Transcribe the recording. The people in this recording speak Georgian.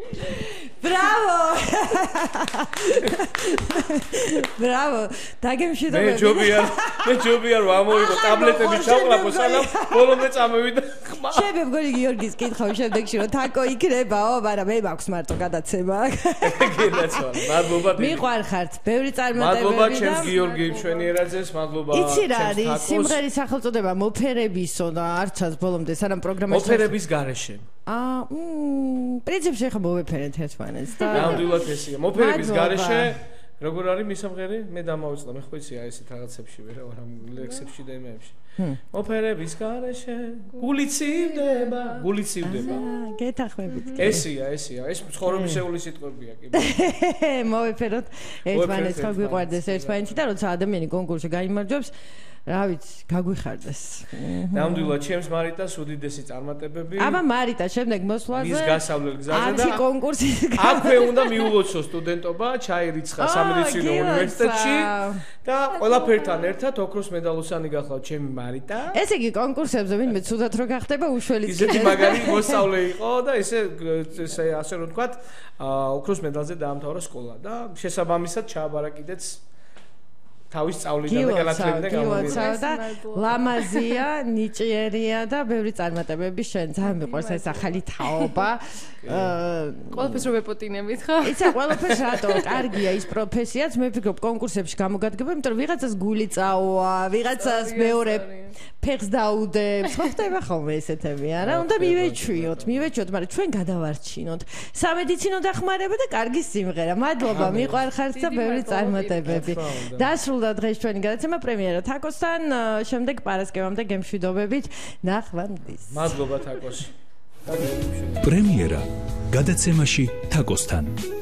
Bravo! Bravo! დაგემშვიდობები. მე ჯობია რომ ამოვიღო ტაბლეტები ჩავყლაპო სანამ ბოლომდე წამოვიდა ხმა. შენ მეგონი გიორგის კითხავ შემდეგში რომ თაკო იქნებაო, მაგრამ მე მაქვს მარტო გადაცემა. გენაცვალ. მადლობა. მიყვარხართ. ბევრი წარმატებები და მადლობა ჩემს გიორგი მშვენიერაძეს, მადლობა. იცი რა არის სიმღერის სახელწოდება მოფერებისო და არცაც ბოლომდე სანამ პროგრამაში მოფერების გარეშე. პრინციპში ხა მოვეფერეთ ერთმანეთს და ნამდვილად ესია. მოფერების გარეშე როგორ არის მისამღერი? მე დამავიწყდა, მე ხო იცი აი ესეთ რაღაცებში ვერა ვარ ამ ლექსებში და ემეებში. მოფერების გარეშე გულიცივდება. გეთახმებით. ესია. ეს ცხოვრებისეული სიტყვებია კი. მოვეფეროთ ერთმანეთს, ხო გვიყვარდეს ერთმანეთი და როცა ადამიანი კონკურსში გაიმარჯვებს რა ვიცი, გაგვიხარდეს. ნამდვილად ჩემს მარიტას უდიდესი წარმატებები. აბა მარიტა, შემდეგ მოსვლაზე მის გასავლელ გზაზე და კონკურსის აქვე უნდა მიულოცო სტუდენტობა, ჩაირიცხა სამედიცინო უნივერსიტეტში და ყველაფერთან ერთად ოქროს მედალოსანი გახლავთ ჩემი მარიტა. ესე იგი კონკურსებზე ვინმე ცუდად რო გახდება უშველიც ისეთი მაგარი მოსწავლე იყო და ესე ასე რომ ვთქვათ, ოქროს მედალზე დაამთავრა სკოლა და შესაბამისად ჩააბარა კიდეც თავის სწავლიდან და განათლებიდან გამომდინარე და ლამაზია, ნიჭიერია და ბევრი წარმატებები შენ. ძალიან მიყვარს ეს ახალი თაობა. ყველაფერს რო ვეპოტინებით, ხო? იცი, ყველაფერს რატო? კარგია ის პროფესიაც, მე ვფიქრობ კონკურსებში გამოგადგება, იმიტომ რომ ვიღაცას გული წაოა, ვიღაცას მეორე ფეხს დაუდებს. ხო ხდება ხოლმე ესეთები, არა? უნდა მივეჩვიოთ, მაგრამ ჩვენ გადავარჩინოთ. სამედიცინო დახმარება და კარგი სიმღერა. მადლობა, მიყვარხართ და ბევრი წარმატებები. დასრულდა დღეს ჩვენი გადაცემა პრემიერა თაკოსთან, შემდეგ პარასკევამდე გემშვიდობებით. ნახვამდის. მადლობა თაკოსი. პრემიერა გადაცემაში თაკოსთან.